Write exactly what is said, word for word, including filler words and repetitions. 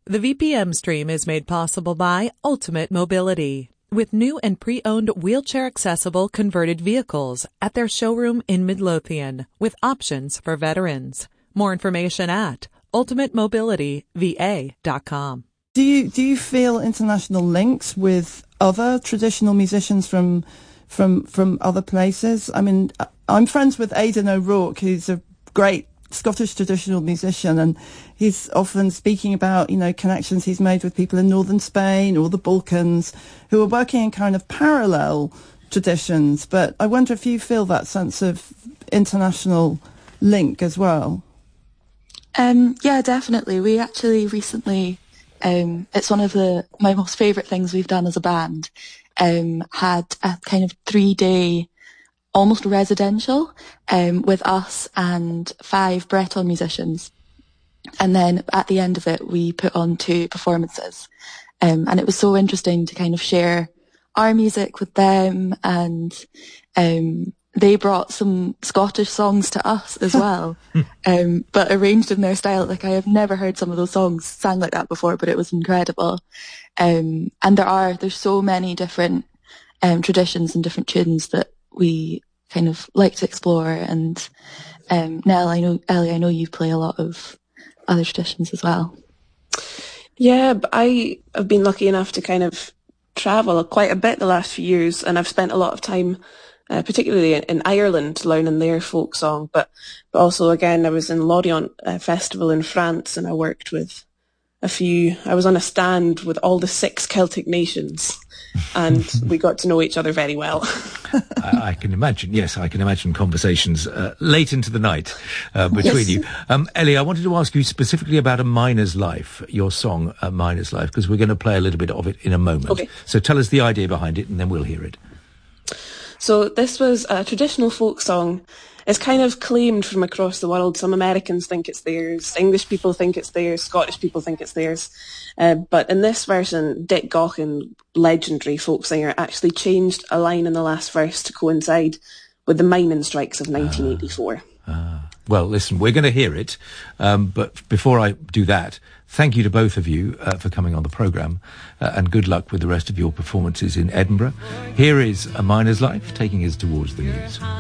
The V P M stream is made possible by Ultimate Mobility, with new and pre-owned wheelchair-accessible converted vehicles at their showroom in Midlothian, with options for veterans. More information at ultimate mobility v a dot com. Do you do you feel international links with other traditional musicians from from from other places? I mean, I'm friends with Aidan O'Rourke, who's a great Scottish traditional musician, and he's often speaking about, you know, connections he's made with people in northern Spain or the Balkans who are working in kind of parallel traditions. But I wonder if you feel that sense of international link as well. Um, yeah, definitely. We actually recently, um, it's one of the my most favourite things we've done as a band, um, had a kind of three-day almost residential um, with us and five Breton musicians. And then at the end of it, we put on two performances. Um, and it was so interesting to kind of share our music with them. And um, they brought some Scottish songs to us as well, um, but arranged in their style. Like, I have never heard some of those songs sang like that before, but it was incredible. Um, and there are, there's so many different um, traditions and different tunes that we kind of like to explore. And um, Nell, I know, Ellie, I know you play a lot of other traditions as well. Yeah, but I have been lucky enough to kind of travel quite a bit the last few years, and I've spent a lot of time, uh, particularly in, in Ireland, learning their folk song. But, but also, again, I was in Lorient uh, Festival in France, and I worked with a few. I was on a stand with all the six Celtic nations, and we got to know each other very well. I, I can imagine, yes, I can imagine conversations uh, late into the night uh, between yes. you. Um, Ellie, I wanted to ask you specifically about A Miner's Life, your song, A Miner's Life, because we're going to play a little bit of it in a moment. Okay. So tell us the idea behind it, and then we'll hear it. So this was a traditional folk song. It's kind of claimed from across the world. Some Americans think it's theirs, English people think it's theirs, Scottish people think it's theirs. Uh, but in this version, Dick Gaughan, legendary folk singer, actually changed a line in the last verse to coincide with the mining strikes of nineteen eighty-four. Uh, uh. Well, listen, we're going to hear it. Um, but before I do that, thank you to both of you uh, for coming on the programme, uh, and good luck with the rest of your performances in Edinburgh. Here is A Miner's Life, taking us towards the news.